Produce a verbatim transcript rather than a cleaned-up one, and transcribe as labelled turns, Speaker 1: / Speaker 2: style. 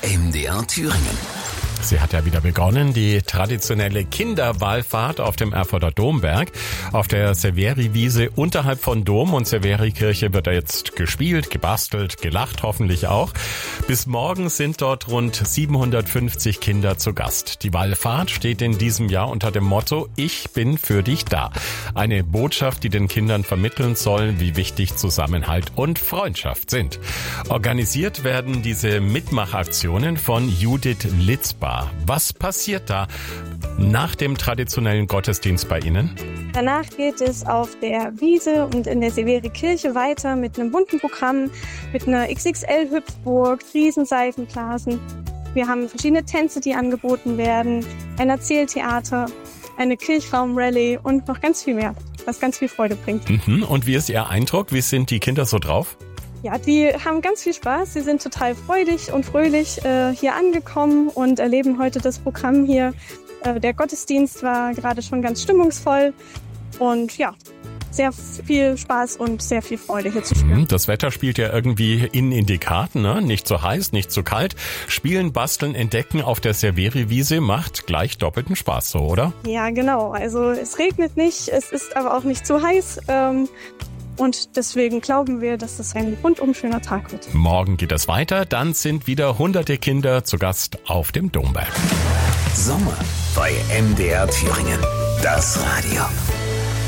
Speaker 1: M D R Thüringen.
Speaker 2: Sie hat ja wieder begonnen, die traditionelle Kinderwallfahrt auf dem Erfurter Domberg. Auf der Severi-Wiese unterhalb von Dom und Severi-Kirche wird da jetzt gespielt, gebastelt, gelacht hoffentlich auch. Bis morgen sind dort rund siebenhundertfünfzig Kinder zu Gast. Die Wallfahrt steht in diesem Jahr unter dem Motto Ich bin für dich da. Eine Botschaft, die den Kindern vermitteln soll, wie wichtig Zusammenhalt und Freundschaft sind. Organisiert werden diese Mitmachaktionen von Judith Litzbar. Was passiert da nach dem traditionellen Gottesdienst bei Ihnen?
Speaker 3: Danach geht es auf der Wiese und in der Severi-Kirche weiter mit einem bunten Programm, mit einer X X L-Hüpfburg, Riesenseifenblasen. Wir haben verschiedene Tänze, die angeboten werden, ein Erzähltheater, eine Kirchraum-Rallye und noch ganz viel mehr, was ganz viel Freude bringt.
Speaker 2: Mhm. Und wie ist Ihr Eindruck? Wie sind die Kinder so drauf?
Speaker 3: Ja, die haben ganz viel Spaß. Sie sind total freudig und fröhlich äh, hier angekommen und erleben heute das Programm hier. Äh, der Gottesdienst war gerade schon ganz stimmungsvoll und ja, sehr viel Spaß und sehr viel Freude hier zu spüren.
Speaker 2: Das Wetter spielt ja irgendwie innen in die Karten, ne? Nicht zu heiß, nicht zu kalt. Spielen, basteln, entdecken auf der Severi-Wiese macht gleich doppelten Spaß, so, oder?
Speaker 3: Ja, genau. Also es regnet nicht, es ist aber auch nicht zu heiß. Ähm, Und deswegen glauben wir, dass es ein rundum schöner Tag wird.
Speaker 2: Morgen geht es weiter, dann sind wieder hunderte Kinder zu Gast auf dem Domberg.
Speaker 1: Sommer bei M D R Thüringen. Das Radio.